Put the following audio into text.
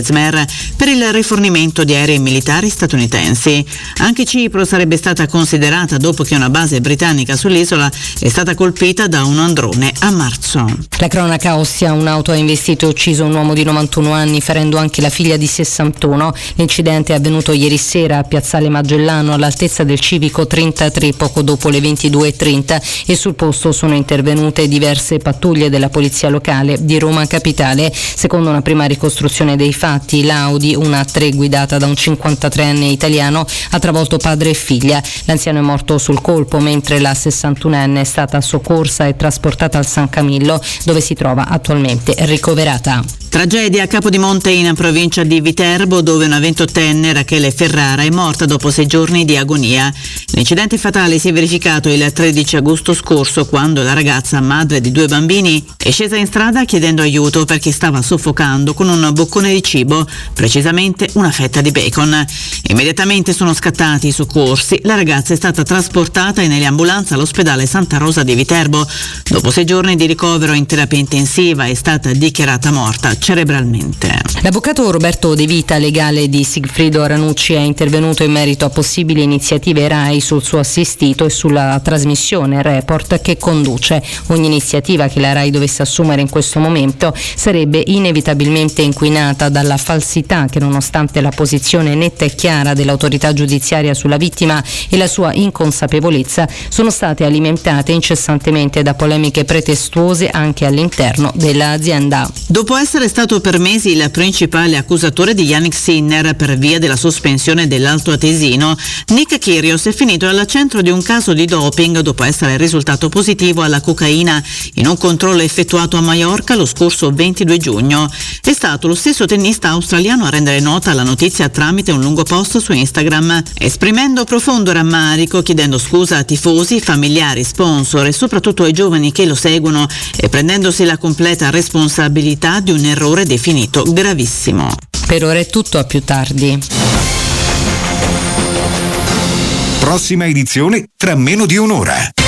per il rifornimento di aerei militari statunitensi. Anche Cipro sarebbe stata considerata dopo che una base britannica sull'isola è stata colpita da un drone a marzo. La cronaca a Ostia, un'auto ha investito e ucciso un uomo di 91 anni, ferendo anche la figlia di 61. L'incidente è avvenuto ieri sera a Piazzale Magellano, all'altezza del civico 33, poco dopo le 22:30, e sul posto sono intervenute diverse pattuglie della polizia locale di Roma Capitale. Secondo una prima ricostruzione dei fatti, l'Audi, una A3 guidata da un 53enne italiano, ha travolto padre e figlia. L'anziano è morto sul colpo, mentre la 61enne è stata soccorsa e trasportata al San Camillo, dove si trova attualmente ricoverata. Tragedia a Capodimonte in provincia di Viterbo, dove una 28enne, Rachele Ferrara, è morta dopo 6 giorni di agonia. L'incidente fatale si è verificato il 13 agosto scorso, quando la ragazza, madre di 2 bambini, è scesa in strada chiedendo aiuto perché stava soffocando con un boccone di cibo, precisamente una fetta di bacon. Immediatamente sono scattati i soccorsi. La ragazza è stata trasportata in ambulanza all'ospedale Santa Rosa di Viterbo. Dopo 6 giorni di ricovero in terapia intensiva è stata dichiarata morta cerebralmente. L'avvocato Roberto De Vita, legale di Sigfrido Ranucci, è intervenuto in merito a possibili iniziative RAI sul suo assistito e sulla trasmissione Report che conduce. Ogni iniziativa che la RAI dovesse assumere in questo momento sarebbe inevitabilmente inquinata dalla falsità che, nonostante la posizione netta e chiara dell'autorità giudiziaria sulla vittima e la sua inconsapevolezza, sono state alimentate incessantemente da polemiche pretestuose anche all'interno dell'azienda. Dopo essere stato per mesi il principale accusatore di Yannick Sinner per via della sospensione dell'altoatesino, Nick Kyrgios è finito al centro di un caso di doping dopo essere risultato positivo alla cocaina in un controllo effettuato a Maiorca lo scorso 22 giugno. È stato lo stesso tennista australiano a rendere nota la notizia tramite un lungo post su Instagram, esprimendo profondo rammarico, chiedendo scusa a tifosi, familiari, sponsor e soprattutto ai giovani che lo seguono e prendendosi la completa responsabilità di un errore definito gravissimo. Per ora è tutto, a più tardi. Prossima edizione tra meno di un'ora.